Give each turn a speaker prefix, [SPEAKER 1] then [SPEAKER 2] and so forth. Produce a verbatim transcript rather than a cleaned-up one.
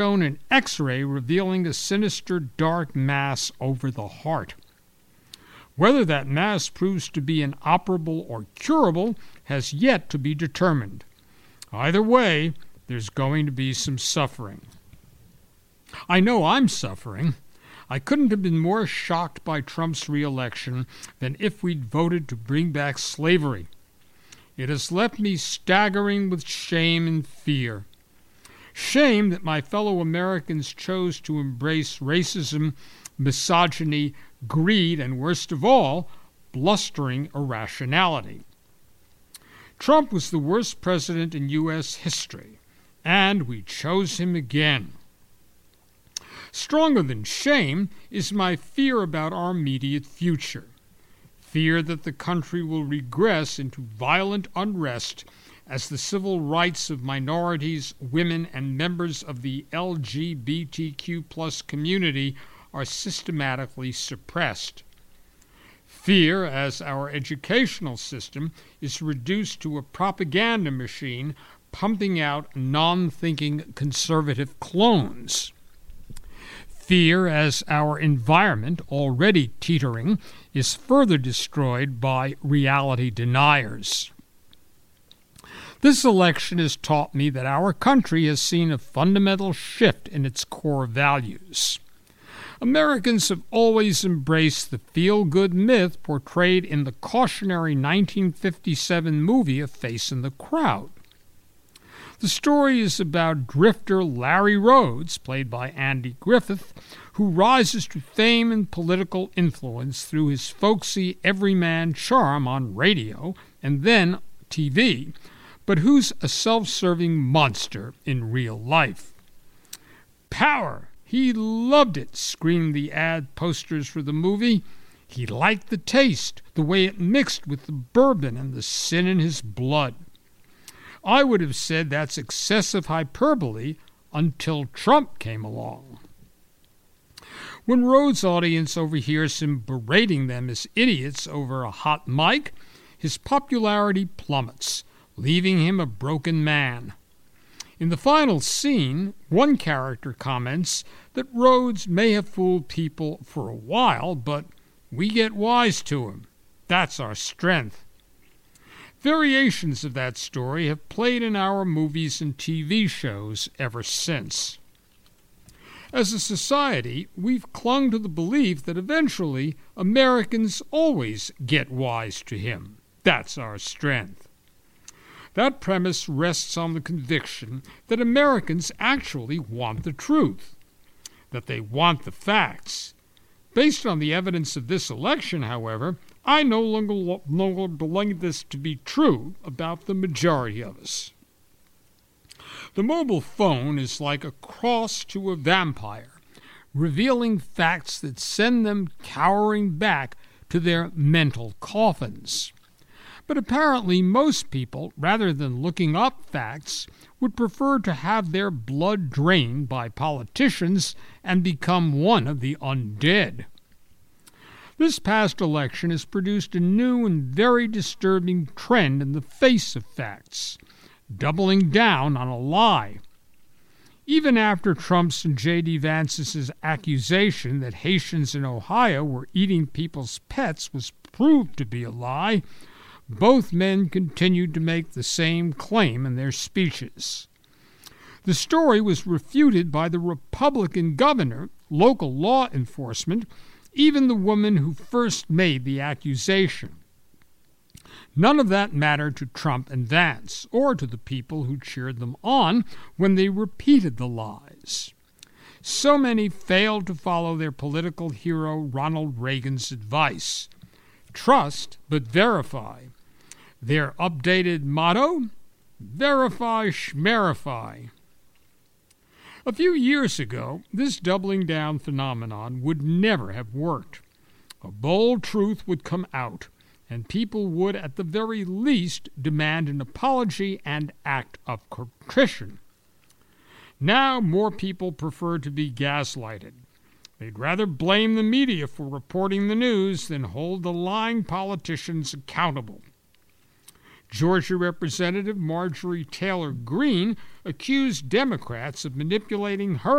[SPEAKER 1] shown an X-ray revealing a sinister dark mass over the heart. Whether that mass proves to be inoperable or curable has yet to be determined. Either way, there's going to be some suffering. I know I'm suffering. I couldn't have been more shocked by Trump's re-election than if we'd voted to bring back slavery. It has left me staggering with shame and fear. Shame that my fellow Americans chose to embrace racism, misogyny, greed, and worst of all, blustering irrationality. Trump was the worst president in U S history, and we chose him again. Stronger than shame is my fear about our immediate future. Fear that the country will regress into violent unrest as the civil rights of minorities, women, and members of the L G B T Q plus community are systematically suppressed. Fear as our educational system is reduced to a propaganda machine pumping out non-thinking conservative clones. Fear as our environment, already teetering, is further destroyed by reality deniers. This election has taught me that our country has seen a fundamental shift in its core values. Americans have always embraced the feel-good myth portrayed in the cautionary nineteen fifty-seven movie A Face in the Crowd. The story is about drifter Larry Rhodes, played by Andy Griffith, who rises to fame and political influence through his folksy everyman charm on radio and then T V, but who's a self-serving monster in real life. Power! He loved it, screamed the ad posters for the movie. He liked the taste, the way it mixed with the bourbon and the sin in his blood. I would have said that's excessive hyperbole until Trump came along. When Rhodes' audience overhears him berating them as idiots over a hot mic, his popularity plummets, leaving him a broken man. In the final scene, one character comments that Rhodes may have fooled people for a while, but we get wise to him. That's our strength. Variations of that story have played in our movies and T V shows ever since. As a society, we've clung to the belief that eventually Americans always get wise to him. That's our strength. That premise rests on the conviction that Americans actually want the truth, that they want the facts. Based on the evidence of this election, however, I no longer, no longer believe this to be true about the majority of us. The mobile phone is like a cross to a vampire, revealing facts that send them cowering back to their mental coffins. But apparently most people, rather than looking up facts, would prefer to have their blood drained by politicians and become one of the undead. This past election has produced a new and very disturbing trend in the face of facts, doubling down on a lie. Even after Trump's and J D. Vance's accusation that Haitians in Ohio were eating people's pets was proved to be a lie, both men continued to make the same claim in their speeches. The story was refuted by the Republican governor, local law enforcement, even the woman who first made the accusation. None of that mattered to Trump and Vance, or to the people who cheered them on when they repeated the lies. So many failed to follow their political hero Ronald Reagan's advice. Trust, but verify. Their updated motto? Verify, schmerify. A few years ago, this doubling down phenomenon would never have worked. A bold truth would come out, and people would at the very least demand an apology and act of contrition. Now more people prefer to be gaslighted. They'd rather blame the media for reporting the news than hold the lying politicians accountable. Georgia Representative Marjorie Taylor Greene accused Democrats of manipulating her